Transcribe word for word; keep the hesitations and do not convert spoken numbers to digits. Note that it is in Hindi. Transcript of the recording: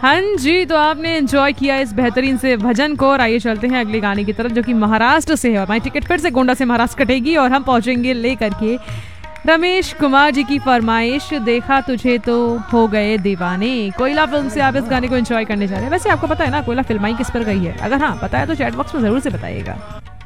हाँ जी, तो आपने एंजॉय किया इस बेहतरीन से भजन को और आइए चलते हैं अगले गाने की तरफ जो कि महाराष्ट्र से है। और हमारी टिकट फिर से गोंडा से महाराष्ट्र कटेगी और हम पहुंचेंगे लेकर के रमेश कुमार जी की फरमाइश, देखा तुझे तो हो गए दीवाने। कोयला फिल्म से आप इस गाने को एंजॉय करने जा रहे हैं। वैसे आपको पता है ना कोयला फिल्माई किस पर गई है? अगर हाँ पता है तो चैट बॉक्स में जरूर से बताइएगा।